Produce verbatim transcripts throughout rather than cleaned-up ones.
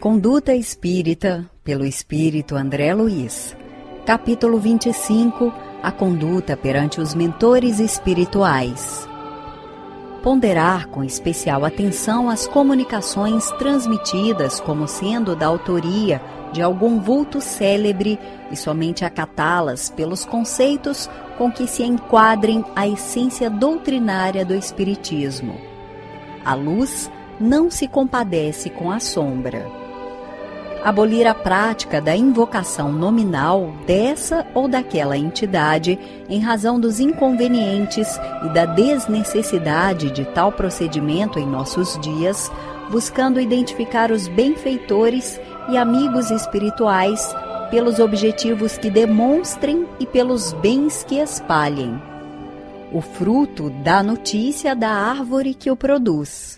Conduta Espírita, pelo Espírito André Luiz. Capítulo vinte e cinco. A conduta perante os mentores espirituais. Ponderar com especial atenção as comunicações transmitidas como sendo da autoria de algum vulto célebre e somente acatá-las pelos conceitos com que se enquadrem a essência doutrinária do Espiritismo. A luz não se compadece com a sombra. Abolir a prática da invocação nominal dessa ou daquela entidade em razão dos inconvenientes e da desnecessidade de tal procedimento em nossos dias, buscando identificar os benfeitores e amigos espirituais pelos objetivos que demonstrem e pelos bens que espalhem. O fruto dá notícia da árvore que o produz.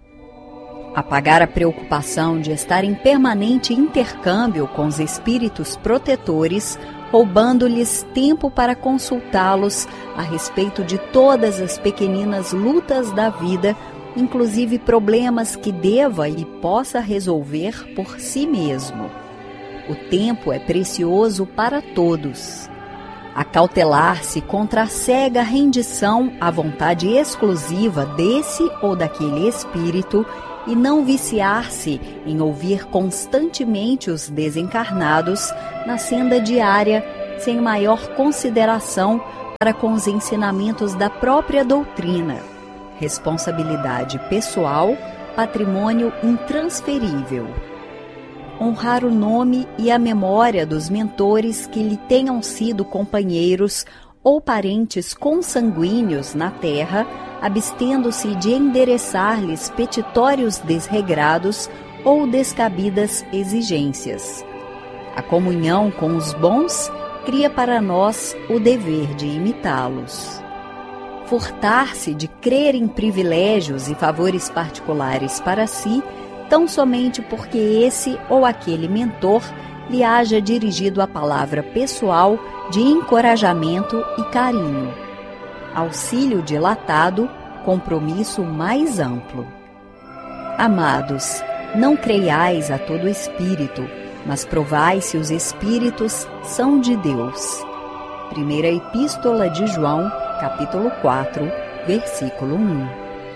Apagar a preocupação de estar em permanente intercâmbio com os espíritos protetores, roubando-lhes tempo para consultá-los a respeito de todas as pequeninas lutas da vida, inclusive problemas que deva e possa resolver por si mesmo. O tempo é precioso para todos. Acautelar-se contra a cega rendição à vontade exclusiva desse ou daquele espírito e não viciar-se em ouvir constantemente os desencarnados na senda diária, sem maior consideração para com os ensinamentos da própria doutrina. Responsabilidade pessoal, patrimônio intransferível. Honrar o nome e a memória dos mentores que lhe tenham sido companheiros ou parentes consanguíneos na terra, abstendo-se de endereçar-lhes petitórios desregrados ou descabidas exigências. A comunhão com os bons cria para nós o dever de imitá-los. Furtar-se de crer em privilégios e favores particulares para si, tão somente porque esse ou aquele mentor lhe haja dirigido a palavra pessoal de encorajamento e carinho. Auxílio dilatado, compromisso mais amplo. Amados, não creiais a todo espírito, mas provai se os espíritos são de Deus. Primeira Epístola de João, capítulo quatro, versículo um.